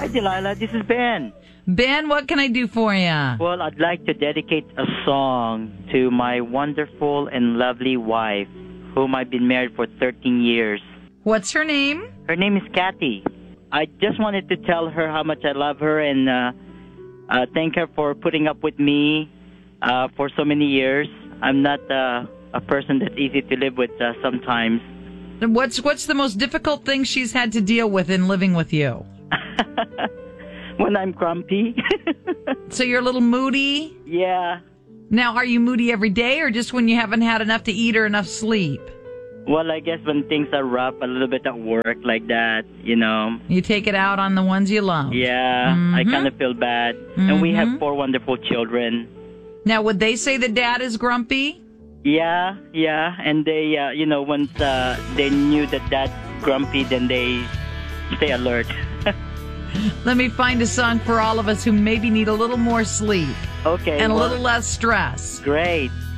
Hi, Delilah. This is Ben. Ben, what can I do for you? Well, I'd like to dedicate a song to my wonderful and lovely wife, whom I've been married for 13 years. What's her name? Her name is Kathy. I just wanted to tell her how much I love her and thank her for putting up with me for so many years. I'm not a person that's easy to live with sometimes. What's the most difficult thing she's had to deal with in living with you? When I'm grumpy. So you're a little moody? Yeah. Now, are you moody every day or just when you haven't had enough to eat or enough sleep? Well, I guess when things are rough, a little bit at work like that, you know. You take it out on the ones you love. Yeah, I kind of feel bad. And we have 4 wonderful children. Now, would they say that Dad is grumpy? Yeah. And they, once they knew that Dad's grumpy, then they stay alert. Let me find a song for all of us who maybe need a little more sleep. Okay. And a little less stress. Great.